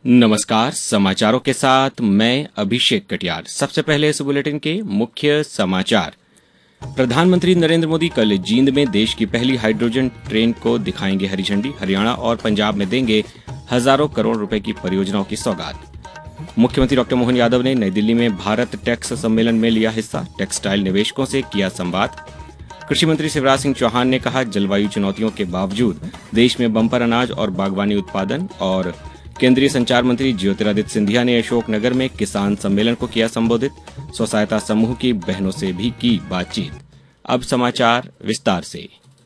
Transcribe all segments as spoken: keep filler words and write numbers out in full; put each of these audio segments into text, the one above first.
नमस्कार, समाचारों के साथ मैं अभिषेक कटियार। सबसे पहले इस बुलेटिन के मुख्य समाचार। प्रधानमंत्री नरेंद्र मोदी कल जींद में देश की पहली हाइड्रोजन ट्रेन को दिखाएंगे हरी झंडी। हरियाणा और पंजाब में देंगे हजारों करोड़ रुपए की परियोजनाओं की सौगात। मुख्यमंत्री डॉक्टर मोहन यादव ने नई दिल्ली में भारत टैक्स सम्मेलन में लिया हिस्सा। टेक्सटाइल निवेशकों से किया संवाद। कृषि मंत्री शिवराज सिंह चौहान ने कहा, जलवायु चुनौतियों के बावजूद देश में बम्पर अनाज और बागवानी उत्पादन। और केंद्रीय संचार मंत्री ज्योतिरादित्य सिंधिया ने अशोकनगर में किसान सम्मेलन को किया संबोधित। स्व सहायता समूह की बहनों से भी की बातचीत। अब समाचार विस्तार से।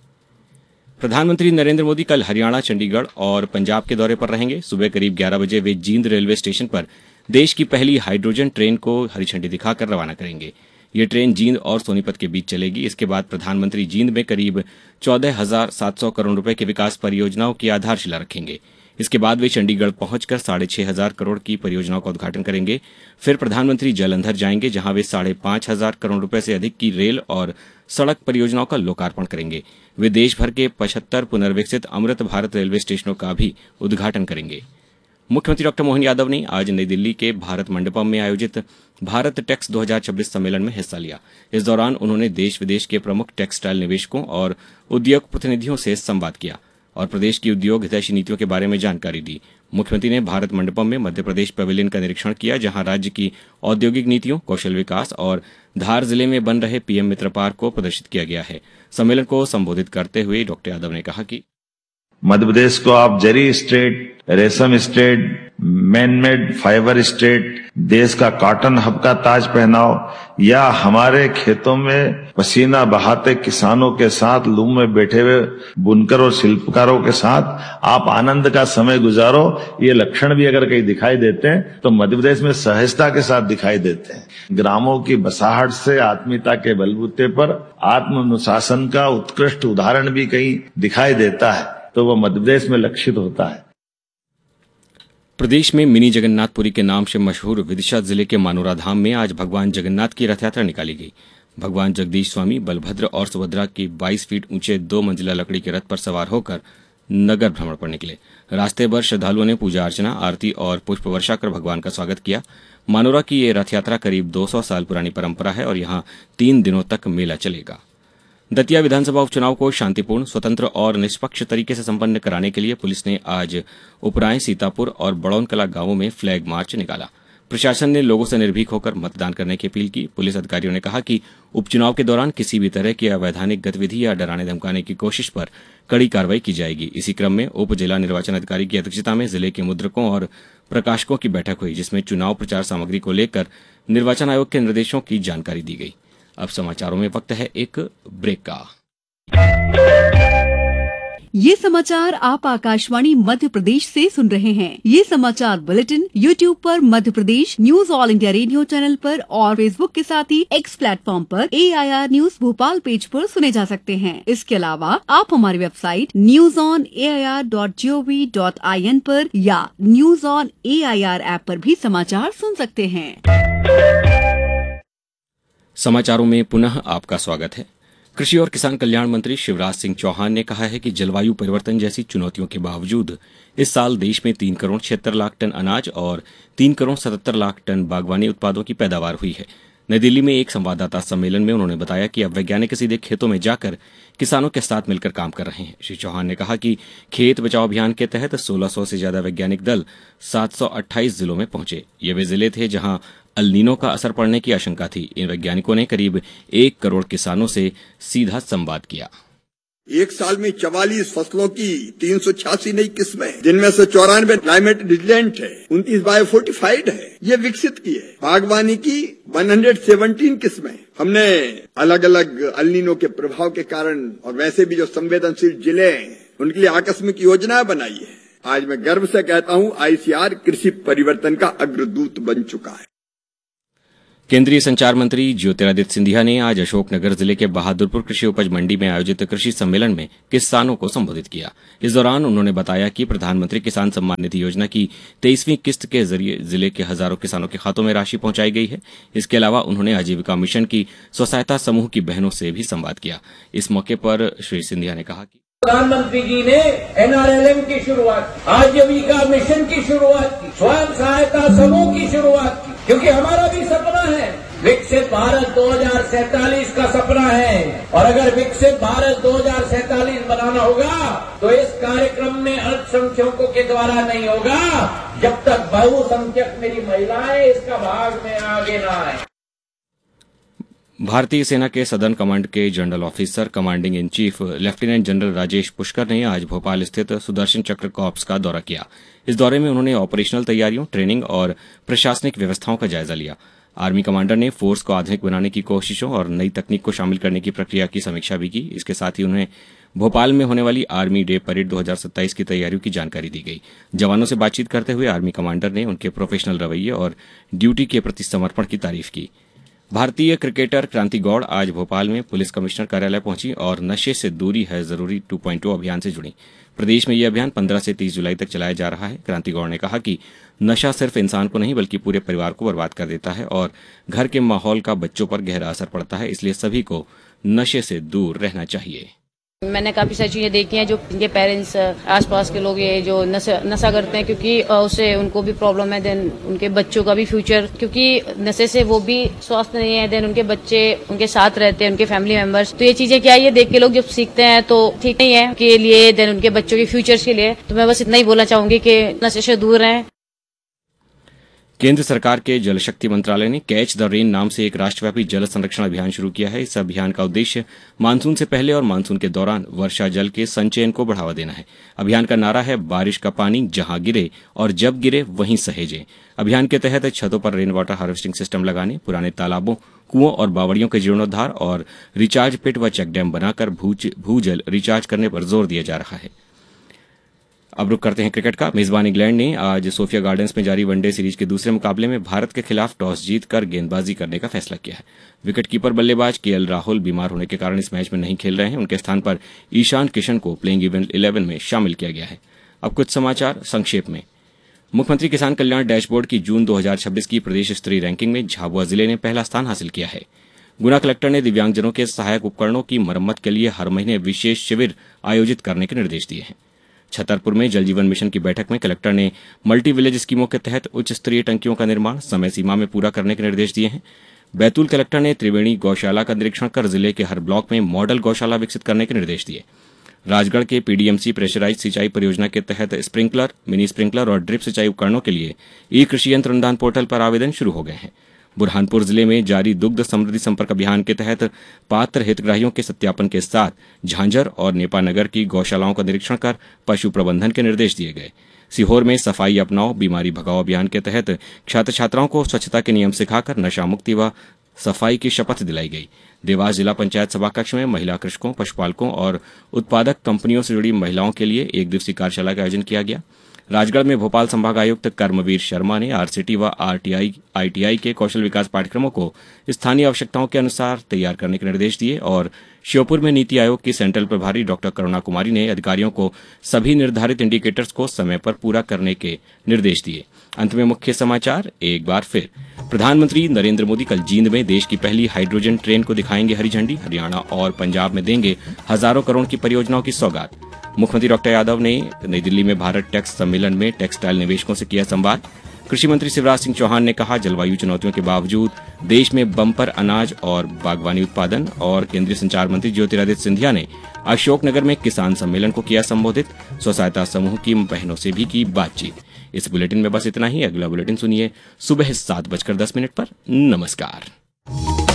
प्रधानमंत्री नरेंद्र मोदी कल हरियाणा, चंडीगढ़ और पंजाब के दौरे पर रहेंगे। सुबह करीब ग्यारह बजे वे जींद रेलवे स्टेशन पर देश की पहली हाइड्रोजन ट्रेन को हरी झंडी दिखाकर रवाना करेंगे। ये ट्रेन जींद और सोनीपत के बीच चलेगी। इसके बाद प्रधानमंत्री जींद में करीब चौदह हजार सात सौ करोड़ रुपए की विकास परियोजनाओं की आधारशिला रखेंगे। इसके बाद वे चंडीगढ़ पहुंचकर साढ़े छह हजार करोड़ की परियोजनाओं का उद्घाटन करेंगे। फिर प्रधानमंत्री जालंधर जाएंगे, जहां वे साढ़े पांच हजार करोड़ रुपए से अधिक की रेल और सड़क परियोजनाओं का लोकार्पण करेंगे। वे देश भर के पचहत्तर पुनर्विकसित अमृत भारत रेलवे स्टेशनों का भी उद्घाटन करेंगे। मुख्यमंत्री डॉक्टर मोहन यादव ने आज नई दिल्ली के भारत मंडपम में आयोजित भारत टैक्स दो हजार छब्बीस सम्मेलन में हिस्सा लिया। इस दौरान उन्होंने देश विदेश के प्रमुख टेक्सटाइल निवेशकों और उद्योग प्रतिनिधियों से संवाद किया और प्रदेश की उद्योग हितैषी नीतियों के बारे में जानकारी दी। मुख्यमंत्री ने भारत मंडपम में मध्य प्रदेश पवेलियन का निरीक्षण किया, जहां राज्य की औद्योगिक नीतियों, कौशल विकास और धार जिले में बन रहे पीएम मित्र पार्क को प्रदर्शित किया गया है। सम्मेलन को संबोधित करते हुए डॉक्टर यादव ने कहा कि मध्य प्रदेश को आप जरी स्टेट, रेशम स्टेट, मैनमेड फाइबर स्टेट, देश का कॉटन हब का ताज पहनाओ, या हमारे खेतों में पसीना बहाते किसानों के साथ, लूम में बैठे हुए बुनकर और शिल्पकारों के साथ आप आनंद का समय गुजारो। ये लक्षण भी अगर कहीं दिखाई देते हैं तो मध्य प्रदेश में सहजता के साथ दिखाई देते हैं। ग्रामों की बसाहट से आत्मीयता के बलबूते पर आत्मानुशासन का उत्कृष्ट उदाहरण भी कहीं दिखाई देता है, तो वह मध्य प्रदेश में लक्षित होता है। प्रदेश में मिनी जगन्नाथपुरी के नाम से मशहूर विदिशा जिले के मानोरा धाम में आज भगवान जगन्नाथ की रथ यात्रा निकाली गई। भगवान जगदीश स्वामी बलभद्र और सुभद्रा की बाईस फीट ऊंचे दो मंजिला लकड़ी के रथ पर सवार होकर नगर भ्रमण पर निकले। रास्ते भर श्रद्धालुओं ने पूजा अर्चना, आरती और पुष्प वर्षा कर भगवान का स्वागत किया। मानोरा की ये रथ यात्रा करीब दो सौ साल पुरानी परंपरा है और यहाँ तीन दिनों तक मेला चलेगा। दतिया विधानसभा उपचुनाव को शांतिपूर्ण, स्वतंत्र और निष्पक्ष तरीके से संपन्न कराने के लिए पुलिस ने आज उपराय, सीतापुर और बड़ौनकला गांवों में फ्लैग मार्च निकाला। प्रशासन ने लोगों से निर्भीक होकर मतदान करने की अपील की। पुलिस अधिकारियों ने कहा कि उपचुनाव के दौरान किसी भी तरह की अवैधानिक गतिविधि या डराने धमकाने की कोशिश पर कड़ी कार्रवाई की जाएगी। इसी क्रम में उप जिला निर्वाचन अधिकारी की अध्यक्षता में जिले के मुद्रकों और प्रकाशकों की बैठक हुई, जिसमें चुनाव प्रचार सामग्री को लेकर निर्वाचन आयोग के निर्देशों की जानकारी दी गई। अब समाचारों में वक्त है एक ब्रेक का। ये समाचार आप आकाशवाणी मध्य प्रदेश से सुन रहे हैं। ये समाचार बुलेटिन यूट्यूब पर Madhya Pradesh news all India radio channel पर और फेसबुक के साथ ही एक्स प्लेटफॉर्म पर ए I R news Bhopal page पर सुने जा सकते हैं। इसके अलावा आप हमारी website news on A I R dot G O V dot I N पर या news on A I R app पर भी समाचार सुन सकते हैं। समाचारों में पुनः आपका स्वागत है। कृषि और किसान कल्याण मंत्री शिवराज सिंह चौहान ने कहा है कि जलवायु परिवर्तन जैसी चुनौतियों के बावजूद इस साल देश में तीन करोड़ छिहत्तर लाख टन अनाज और तीन करोड़ सतहत्तर लाख टन बागवानी उत्पादों की पैदावार हुई है। नई दिल्ली में एक संवाददाता सम्मेलन में उन्होंने बताया कि अब वैज्ञानिक सीधे खेतों में जाकर किसानों के साथ मिलकर काम कर रहे हैं। श्री चौहान ने कहा कि खेत बचाओ अभियान के तहत सोलह सौ से ज्यादा वैज्ञानिक दल सात सौ अट्ठाईस जिलों में पहुंचे। ये वे जिले थे जहां अल नीनो का असर पड़ने की आशंका थी। इन वैज्ञानिकों ने करीब एक करोड़ किसानों से सीधा संवाद किया। एक साल में चवालीस फसलों की तीन सौ छियासी नई किस्में, जिनमें से चौरानवे क्लाइमेट रिजिलेंट है, उनतीस बायोफोर्टिफाइड है, ये विकसित की है। बागवानी की एक सौ सत्रह किस्में हमने अलग अलग अल नीनो के प्रभाव के कारण और वैसे भी जो संवेदनशील जिले हैं उनके लिए आकस्मिक योजना बनाई है। आज मैं गर्व से कहता हूँ, आई सी आर कृषि परिवर्तन का अग्रदूत बन चुका है। केंद्रीय संचार मंत्री ज्योतिरादित्य सिंधिया ने आज अशोकनगर जिले के बहादुरपुर कृषि उपज मंडी में आयोजित कृषि सम्मेलन में किसानों को संबोधित किया। इस दौरान उन्होंने बताया कि प्रधानमंत्री किसान सम्मान निधि योजना की तेईसवीं किस्त के जरिए जिले के हजारों किसानों के खातों में राशि पहुंचाई गई है। इसके अलावा उन्होंने आजीविका मिशन की स्व सहायता समूह की बहनों से भी संवाद किया। इस मौके पर श्री सिंधिया ने कहा कि प्रधानमंत्री जी ने एन आर एल एम की शुरुआत की, आजीविका मिशन की शुरुआत की, स्वयं सहायता समूह की शुरुआत की, क्योंकि हमारा भी सपना है विकसित भारत दो हज़ार सैंतालीस का सपना है। और अगर विकसित भारत दो हज़ार सैंतालीस बनाना होगा तो इस कार्यक्रम में अल्पसंख्यकों के द्वारा नहीं होगा जब तक बहुसंख्यक मेरी महिलाएं इसका भाग में आगे ना आए। भारतीय सेना के सदर्न कमांड के general officer commanding in chief lieutenant general Rajesh Pushkar ने आज भोपाल स्थित सुदर्शन चक्र कॉर्प्स का दौरा किया। इस दौरे में उन्होंने ऑपरेशनल तैयारियों, ट्रेनिंग और प्रशासनिक व्यवस्थाओं का जायजा लिया। आर्मी कमांडर ने फोर्स को आधुनिक बनाने की कोशिशों और नई तकनीक को शामिल करने की प्रक्रिया की समीक्षा भी की। इसके साथ ही उन्हें भोपाल में होने वाली आर्मी डे परेड दो हज़ार सत्ताईस की तैयारियों की जानकारी दी गई। जवानों से बातचीत करते हुए आर्मी कमांडर ने उनके प्रोफेशनल रवैये और ड्यूटी के प्रति समर्पण की तारीफ की। भारतीय क्रिकेटर क्रांति गौड़ आज भोपाल में पुलिस कमिश्नर कार्यालय पहुंची और नशे से दूरी है जरूरी टू पॉइंट ओ अभियान से जुड़ी। प्रदेश में यह अभियान पंद्रह से तीस जुलाई तक चलाया जा रहा है। क्रांति गौड़ ने कहा कि नशा सिर्फ इंसान को नहीं बल्कि पूरे परिवार को बर्बाद कर देता है और घर के माहौल का बच्चों पर गहरा असर पड़ता है, इसलिए सभी को नशे से दूर रहना चाहिए। मैंने काफी सारी चीजें देखी हैं जो इनके पेरेंट्स, आसपास के लोग ये जो नशा नशा करते हैं, क्योंकि उससे उनको भी प्रॉब्लम है, देन उनके बच्चों का भी फ्यूचर, क्योंकि नशे से वो भी स्वस्थ नहीं है, देन उनके बच्चे उनके साथ रहते हैं, उनके फैमिली मेंबर्स। तो ये चीजें क्या है, ये देख के लोग जब सीखते हैं तो ठीक नहीं है के लिए, देन उनके बच्चों के फ्यूचर के लिए। तो मैं बस इतना ही बोलना चाहूंगी कि नशे से दूर रहें। केंद्र सरकार के जल शक्ति मंत्रालय ने कैच द रेन नाम से एक राष्ट्रव्यापी जल संरक्षण अभियान शुरू किया है। इस अभियान का उद्देश्य मानसून से पहले और मानसून के दौरान वर्षा जल के संचयन को बढ़ावा देना है। अभियान का नारा है, बारिश का पानी जहां गिरे और जब गिरे वहीं सहेजें। अभियान के तहत छतों पर रेन वाटर हार्वेस्टिंग सिस्टम लगाने, पुराने तालाबों, कुओं और बावड़ियों के जीर्णोद्धार और रिचार्ज पिट व चेक डैम बनाकर भूजल रिचार्ज करने पर जोर दिया जा रहा है। अब रुक करते हैं क्रिकेट का। मेजबान इंग्लैंड ने आज सोफिया गार्डन्स में जारी वनडे सीरीज के दूसरे मुकाबले में भारत के खिलाफ टॉस जीतकर गेंदबाजी करने का फैसला किया है। विकेटकीपर बल्लेबाज के एल राहुल बीमार होने के कारण इस मैच में नहीं खेल रहे हैं। उनके स्थान पर ईशान किशन को प्लेइंग इलेवन में शामिल किया गया है। अब कुछ समाचार संक्षेप में। मुख्यमंत्री किसान कल्याण डैशबोर्ड की जून दो हज़ार छब्बीस की प्रदेश स्तरीय रैंकिंग में झाबुआ जिले ने पहला स्थान हासिल किया है। गुना कलेक्टर ने दिव्यांगजनों के सहायक उपकरणों की मरम्मत के लिए हर महीने विशेष शिविर आयोजित करने के निर्देश दिए हैं। छतरपुर में जल जीवन मिशन की बैठक में कलेक्टर ने मल्टी विलेज स्कीमों के तहत उच्च स्तरीय टंकियों का निर्माण समय सीमा में पूरा करने के निर्देश दिए हैं। बैतूल कलेक्टर ने त्रिवेणी गौशाला का निरीक्षण कर जिले के हर ब्लॉक में मॉडल गौशाला विकसित करने के निर्देश दिए। राजगढ़ के पीडीएमसी प्रेशराइज सिंचाई परियोजना के तहत स्प्रिंकलर, मिनी स्प्रिंकलर और ड्रिप सिंचाई उपकरणों के लिए ई कृषि यंत्र अनुदान पोर्टल पर आवेदन शुरू हो गए हैं। बुरहानपुर जिले में जारी दुग्ध समृद्धि संपर्क अभियान के तहत पात्र हितग्राहियों के सत्यापन के साथ झांझर और नेपानगर की गौशालाओं का निरीक्षण कर पशु प्रबंधन के निर्देश दिए गए। सीहोर में सफाई अपनाओ बीमारी भगाओ अभियान के तहत छात्र छात्राओं को स्वच्छता के नियम सिखाकर नशा मुक्ति व सफाई की शपथ दिलाई गई। देवास जिला पंचायत सभाकक्ष में महिला कृषकों, पशुपालकों और उत्पादक कंपनियों से जुड़ी महिलाओं के लिए एक दिवसीय कार्यशाला का आयोजन किया गया। राजगढ़ में भोपाल संभागायुक्त कर्मवीर शर्मा ने आरसीटी व आरटीआई आईटीआई के कौशल विकास पाठ्यक्रमों को स्थानीय आवश्यकताओं के अनुसार तैयार करने के निर्देश दिए और श्योपुर में नीति आयोग की सेंट्रल प्रभारी डॉक्टर करुणा कुमारी ने अधिकारियों को सभी निर्धारित इंडिकेटर्स को समय पर पूरा करने के निर्देश दिए। अंत में मुख्य समाचार एक बार फिर। प्रधानमंत्री नरेंद्र मोदी कल जींद में देश की पहली हाइड्रोजन ट्रेन को दिखाएंगे हरी झंडी। हरियाणा और पंजाब में देंगे हजारों करोड़ की परियोजनाओं की सौगात। मुख्यमंत्री डॉक्टर यादव ने नई दिल्ली में भारत टैक्स सम्मेलन में टेक्सटाइल निवेशकों से किया संवाद। कृषि मंत्री शिवराज सिंह चौहान ने कहा, जलवायु चुनौतियों के बावजूद देश में बम्पर अनाज और बागवानी उत्पादन। और केंद्रीय संचार मंत्री ज्योतिरादित्य सिंधिया ने अशोकनगर में किसान सम्मेलन को किया संबोधित। स्व सहायता समूह की बहनों से भी की बातचीत। इस बुलेटिन में बस इतना ही। अगला बुलेटिन सुनिए सुबह सात बजकर दस मिनट पर। नमस्कार।